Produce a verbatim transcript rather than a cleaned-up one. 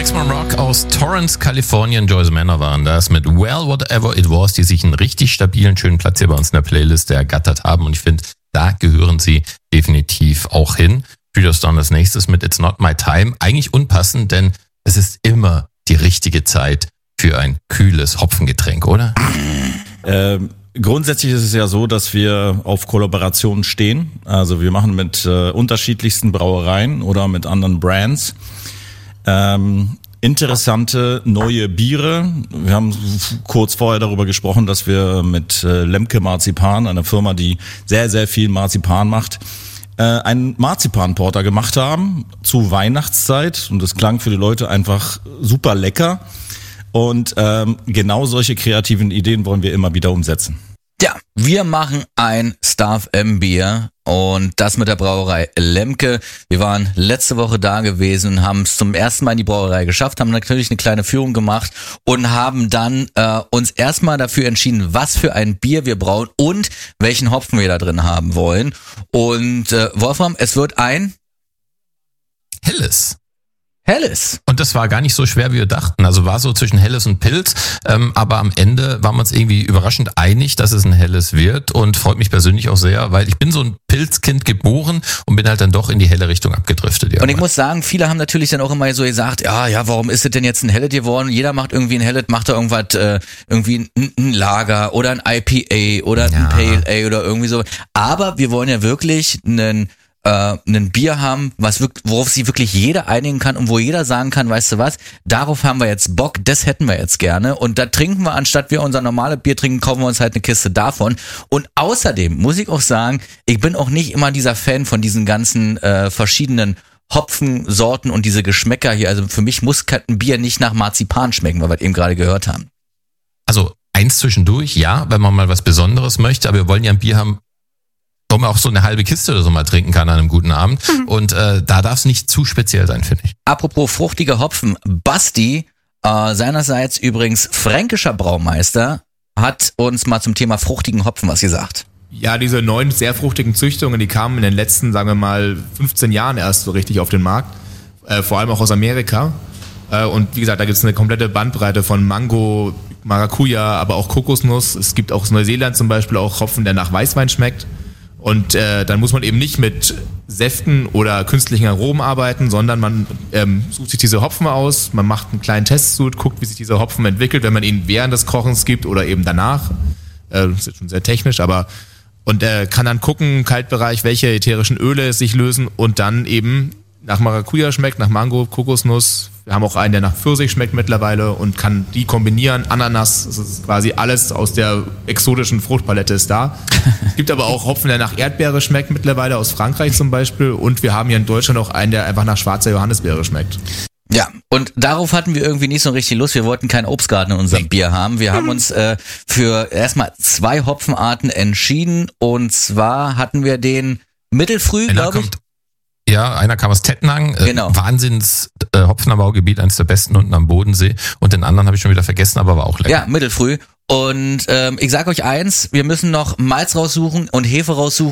Maximum Rock aus Torrance, Kalifornien. Joyce Manor waren das mit Well, Whatever It Was, die sich einen richtig stabilen, schönen Platz hier bei uns in der Playlist ergattert haben. Und ich finde, da gehören sie definitiv auch hin. Julius Dawn als nächstes mit It's Not My Time. Eigentlich unpassend, denn es ist immer die richtige Zeit für ein kühles Hopfengetränk, oder? Ähm, grundsätzlich ist es ja so, dass wir auf Kollaborationen stehen. Also wir machen mit äh, unterschiedlichsten Brauereien oder mit anderen Brands ähm, interessante neue Biere. Wir haben kurz vorher darüber gesprochen, dass wir mit äh, Lemke Marzipan, einer Firma, die sehr, sehr viel Marzipan macht, äh, einen Marzipanporter gemacht haben zu Weihnachtszeit. Und das klang für die Leute einfach super lecker. Und ähm, genau solche kreativen Ideen wollen wir immer wieder umsetzen. Ja, wir machen ein Staff M Bier und das mit der Brauerei Lemke. Wir waren letzte Woche da gewesen und haben es zum ersten Mal in die Brauerei geschafft, haben natürlich eine kleine Führung gemacht und haben dann äh, uns erstmal dafür entschieden, was für ein Bier wir brauen und welchen Hopfen wir da drin haben wollen. Und äh, Wolfram, es wird ein Helles. Helles. Und das war gar nicht so schwer, wie wir dachten. Also war so zwischen Helles und Pilz. Ähm, aber am Ende waren wir uns irgendwie überraschend einig, dass es ein Helles wird. Und freut mich persönlich auch sehr, weil ich bin so ein Pilzkind geboren und bin halt dann doch in die helle Richtung abgedriftet. Und ich muss sagen, viele haben natürlich dann auch immer so gesagt, ja, ja, warum ist es denn jetzt ein Hellet geworden? Jeder macht irgendwie ein Hellet, macht da irgendwas, äh, irgendwie ein, ein Lager oder ein I P A oder ein Ja. Pale Ale oder irgendwie so. Aber wir wollen ja wirklich einen äh, ein Bier haben, was wirklich, worauf sich wirklich jeder einigen kann und wo jeder sagen kann, weißt du was, darauf haben wir jetzt Bock, das hätten wir jetzt gerne und da trinken wir, anstatt wir unser normales Bier trinken, kaufen wir uns halt eine Kiste davon. Und außerdem muss ich auch sagen, ich bin auch nicht immer dieser Fan von diesen ganzen äh, verschiedenen Hopfensorten und diese Geschmäcker hier. Also für mich muss ein Bier nicht nach Marzipan schmecken, weil wir es eben gerade gehört haben. Also eins zwischendurch, ja, wenn man mal was Besonderes möchte, aber wir wollen ja ein Bier haben, wo man auch so eine halbe Kiste oder so mal trinken kann an einem guten Abend. Mhm. Und äh, da darf es nicht zu speziell sein, finde ich. Apropos fruchtige Hopfen, Basti, äh, seinerseits übrigens fränkischer Braumeister, hat uns mal zum Thema fruchtigen Hopfen was gesagt. Ja, diese neuen, sehr fruchtigen Züchtungen, die kamen in den letzten, sagen wir mal, fünfzehn Jahren erst so richtig auf den Markt. Äh, vor allem auch aus Amerika. Äh, und wie gesagt, da gibt es eine komplette Bandbreite von Mango, Maracuja, aber auch Kokosnuss. Es gibt auch aus Neuseeland zum Beispiel auch Hopfen, der nach Weißwein schmeckt. Und äh, dann muss man eben nicht mit Säften oder künstlichen Aromen arbeiten, sondern man ähm, sucht sich diese Hopfen aus, man macht einen kleinen Testsud, guckt, wie sich dieser Hopfen entwickelt, wenn man ihn während des Kochens gibt oder eben danach. Äh, das ist jetzt schon sehr technisch, aber und äh, kann dann gucken im Kaltbereich, welche ätherischen Öle sich lösen und dann eben nach Maracuja schmeckt, nach Mango, Kokosnuss. Wir haben auch einen, der nach Pfirsich schmeckt mittlerweile und kann die kombinieren. Ananas, das ist quasi alles aus der exotischen Fruchtpalette ist da. Es gibt aber auch Hopfen, der nach Erdbeere schmeckt mittlerweile, aus Frankreich zum Beispiel. Und wir haben hier in Deutschland auch einen, der einfach nach schwarzer Johannisbeere schmeckt. Ja, und darauf hatten wir irgendwie nicht so richtig Lust. Wir wollten keinen Obstgarten in unserem Bier haben. Wir haben uns äh, für erstmal zwei Hopfenarten entschieden. Und zwar hatten wir den mittelfrüh, glaube ich. Ja, einer kam aus Tettnang, genau. äh, Wahnsinns äh, Hopfenanbaugebiet, eines der besten unten am Bodensee. Und den anderen habe ich schon wieder vergessen, aber war auch lecker. Ja, mittelfrüh. Und ähm, ich sag euch eins, wir müssen noch Malz raussuchen und Hefe raussuchen.